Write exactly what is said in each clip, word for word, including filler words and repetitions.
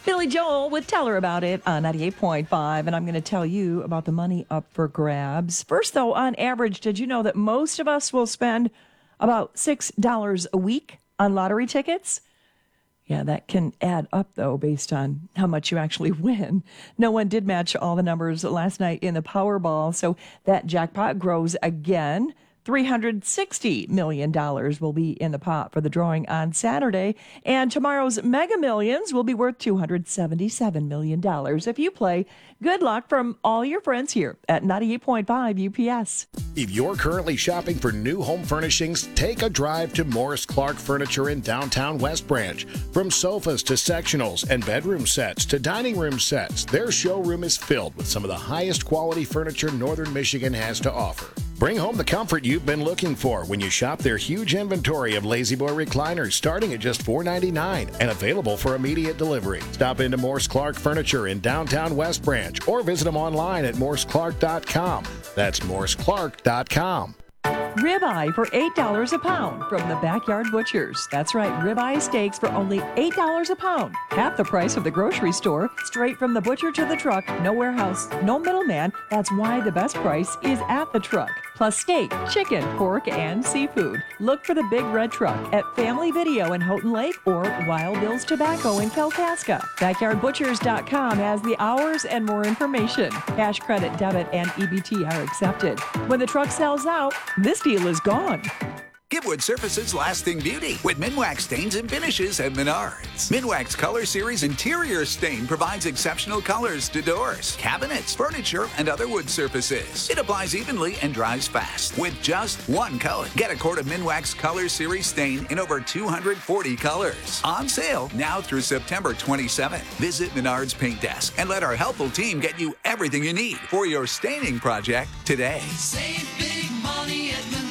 Billy Joel with Tell Her About It on ninety-eight point five, and I'm going to tell you about the money up for grabs. First, though, on average, did you know that most of us will spend about six dollars a week on lottery tickets? Yeah, that can add up, though, based on how much you actually win. No one did match all the numbers last night in the Powerball, so that jackpot grows again. three hundred sixty million dollars will be in the pot for the drawing on Saturday, and tomorrow's Mega Millions will be worth two hundred seventy-seven million dollars. If you play, good luck from all your friends here at ninety-eight point five U P S. If you're currently shopping for new home furnishings, take a drive to Morris Clark Furniture in downtown West Branch. From sofas to sectionals and bedroom sets to dining room sets, their showroom is filled with some of the highest quality furniture Northern Michigan has to offer. Bring home the comfort you've been looking for when you shop their huge inventory of Lazy Boy recliners starting at just four ninety-nine and available for immediate delivery. Stop into Morse Clark Furniture in downtown West Branch or visit them online at morse clark dot com. That's morse clark dot com. Ribeye for eight dollars a pound from the Backyard Butchers. That's right, ribeye steaks for only eight dollars a pound. Half the price of the grocery store, straight from the butcher to the truck, no warehouse, no middleman. That's why the best price is at the truck. Plus steak, chicken, pork, and seafood. Look for the Big Red Truck at Family Video in Houghton Lake or Wild Bill's Tobacco in Kalkaska. backyard butchers dot com has the hours and more information. Cash, credit, debit, and E B T are accepted. When the truck sells out, this deal is gone. Give wood surfaces lasting beauty with Minwax stains and finishes at Menards. Minwax Color Series Interior Stain provides exceptional colors to doors, cabinets, furniture, and other wood surfaces. It applies evenly and dries fast with just one color. Get a quart of Minwax Color Series Stain in over two hundred forty colors. On sale now through September twenty-seventh. Visit Menards Paint Desk and let our helpful team get you everything you need for your staining project today. Save big money at Menards.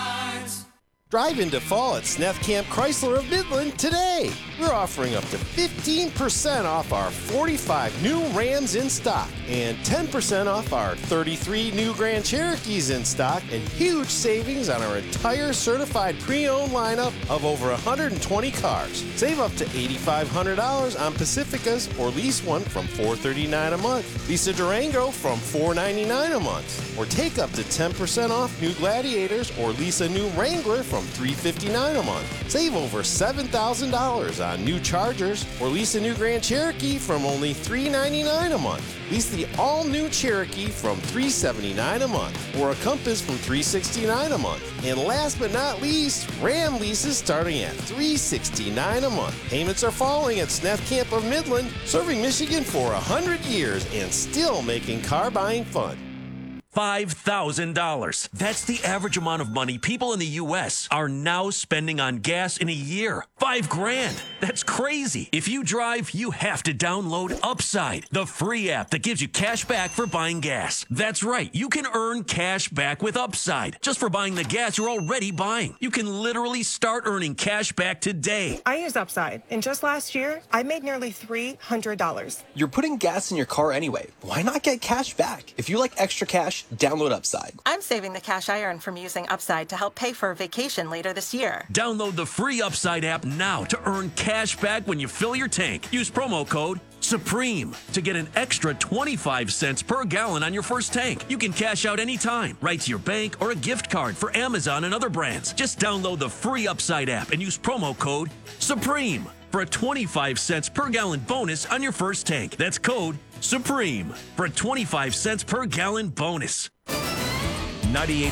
Drive into fall at Sneth Camp Chrysler of Midland today. We're offering up to fifteen percent off our forty-five new Rams in stock and ten percent off our thirty-three new Grand Cherokees in stock and huge savings on our entire certified pre-owned lineup of over one hundred twenty cars. Save up to eight thousand five hundred dollars on Pacificas or lease one from four hundred thirty-nine dollars a month. Lease a Durango from four hundred ninety-nine dollars a month. Or take up to ten percent off new Gladiators or lease a new Wrangler from three hundred fifty-nine dollars a month. Save over seven thousand dollars on new Chargers or lease a new Grand Cherokee from only three hundred ninety-nine dollars a month. Lease the all-new Cherokee from three hundred seventy-nine dollars a month or a Compass from three hundred sixty-nine dollars a month. And last but not least, Ram leases starting at three hundred sixty-nine dollars a month. Payments are falling at Sneth Camp of Midland, serving Michigan for one hundred years and still making car buying fun. five thousand dollars. That's the average amount of money people in the U S are now spending on gas in a year. Five grand. That's crazy. If you drive, you have to download Upside, the free app that gives you cash back for buying gas. That's right. You can earn cash back with Upside just for buying the gas you're already buying. You can literally start earning cash back today. I use Upside, and just last year, I made nearly three hundred dollars. You're putting gas in your car anyway. Why not get cash back? If you like extra cash, download Upside. I'm saving the cash I earn from using Upside to help pay for a vacation later this year. Download the free Upside app now to earn cash back when you fill your tank. Use promo code SUPREME to get an extra twenty-five cents per gallon on your first tank. You can cash out anytime, right to your bank or a gift card for Amazon and other brands. Just download the free Upside app and use promo code SUPREME for a twenty-five cents per gallon bonus on your first tank. That's code SUPREME for a twenty-five cents per gallon bonus. ninety-eight